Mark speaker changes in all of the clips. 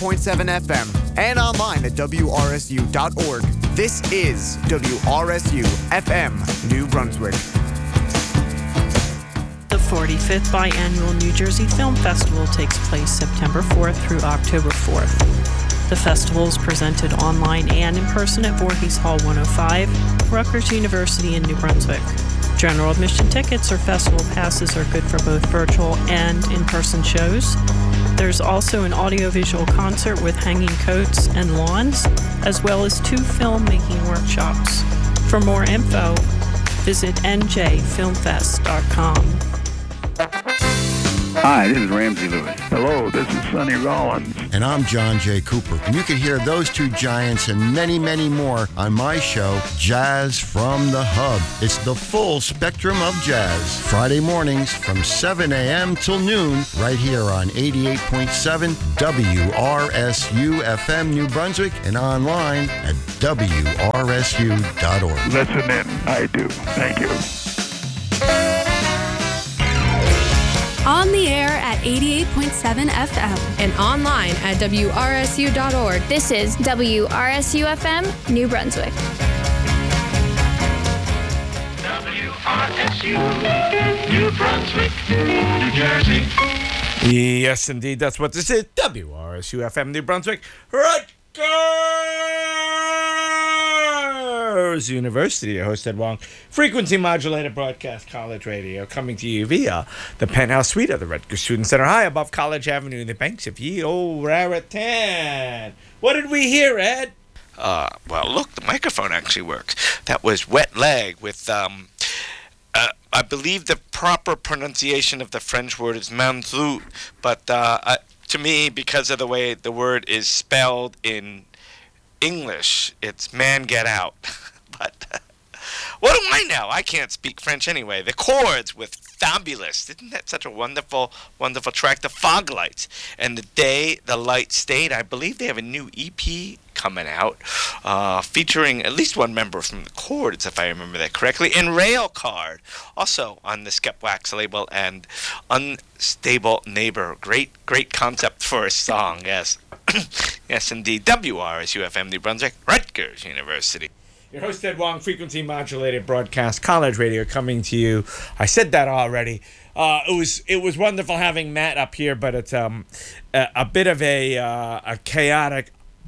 Speaker 1: 88.7 FM and online at WRSU.org. This is WRSU FM, New Brunswick.
Speaker 2: The 45th Biannual New Jersey Film Festival takes place September 4th through October 4th. The festival is presented online and in person at Voorhees Hall 105, Rutgers University in New Brunswick. General admission tickets or festival passes are good for both virtual and in-person shows. There's also an audiovisual concert with hanging coats and lawns, as well as 2 filmmaking workshops. For more info, visit njfilmfest.com.
Speaker 3: Hi, this is Ramsey Lewis. Hello, this is Sonny Rollins.
Speaker 4: And I'm John J. Cooper. And you can hear those 2 giants and many, many more on my show, Jazz from the Hub. It's the full spectrum of jazz. Friday mornings from 7 a.m. till noon, right here on 88.7 WRSU FM New Brunswick and online at WRSU.org.
Speaker 3: Listen in. I do. Thank you.
Speaker 5: On the air at 88.7 FM.
Speaker 6: And online at WRSU.org.
Speaker 7: This is WRSU FM, New Brunswick.
Speaker 8: WRSU, New Brunswick, New Jersey.
Speaker 9: Yes, indeed, that's what this is. WRSU FM, New Brunswick, Rutgers University. Your host, Ed Wong. Frequency modulated broadcast college radio coming to you via the penthouse suite of the Rutgers Student Center high above College Avenue in the banks of Ye Old Raritan. What did we hear, Ed?
Speaker 10: Well, look, the microphone actually works. That was Wet Leg with, I believe the proper pronunciation of the French word is manzou, but to me, because of the way the word is spelled in English, it's man get out. But what do I know? I can't speak French anyway. The Chords with Fabulous. Isn't that such a wonderful, wonderful track? The Foglights and The Day the Light Stayed. I believe they have a new EP coming out featuring at least one member from the Chords, if I remember that correctly. And Rail Card, also on the Skepwax label, and Unstable Neighbor. Great concept for a song, yes. Yes, indeed. WRSU FM New Brunswick, Rutgers University.
Speaker 9: Your host, Ed Wong, frequency modulated broadcast college radio coming to you. I said that already. It was wonderful having Matt up here, but it's a bit of a chaotic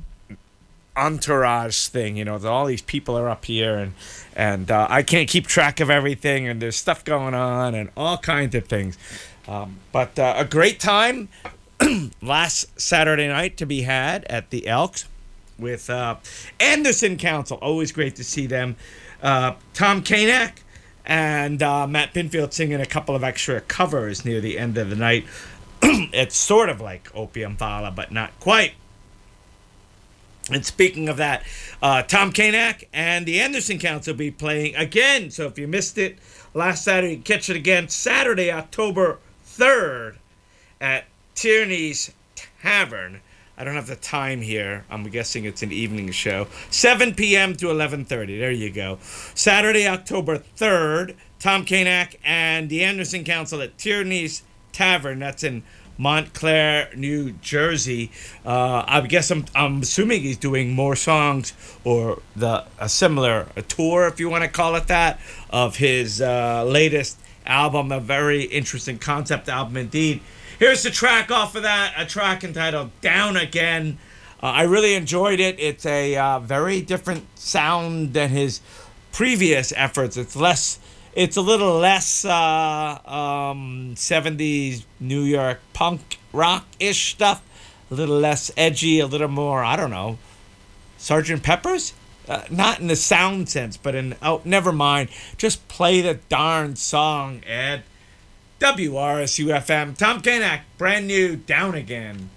Speaker 9: entourage thing. You know, all these people are up here, and I can't keep track of everything, and there's stuff going on and all kinds of things. But a great time last Saturday night to be had at the Elks with Anderson Council. Always great to see them. Tom Kanak and Matt Pinfield singing a couple of extra covers near the end of the night. It's sort of like Opium Fala, but not quite. And speaking of that, Tom Kanak and the Anderson Council will be playing again. So if you missed it last Saturday, catch it again Saturday, October 3rd at Tierney's Tavern. I don't have the time here. I'm guessing it's an evening show. 7 p.m. to 11:30. There you go. Saturday, October 3rd, Tom Kanak and the Anderson Council at Tierney's Tavern. That's in Montclair, New Jersey. I guess I'm assuming he's doing more songs or a similar tour, if you want to call it that, of his latest album. A very interesting concept album indeed. Here's the track off of that, a track entitled Down Again. I really enjoyed it. It's a very different sound than his previous efforts. It's a little less 70s New York punk rock-ish stuff. A little less edgy, a little more, I don't know, Sgt. Pepper's? Not in the sound sense, but never mind. Just play the darn song, Ed. WRSU FM, Tom Kanak, brand new, Down Again.